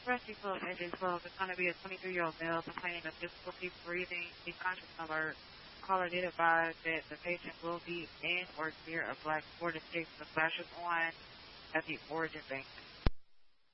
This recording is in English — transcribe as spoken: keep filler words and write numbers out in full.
Rusty twelve, engine twelve. It's going to be a twenty-three-year-old male complaining of difficulty breathing. The conscious alert. Caller did advise that the patient will be in or near a black Ford Escape. The flash is on at the Origin Bank.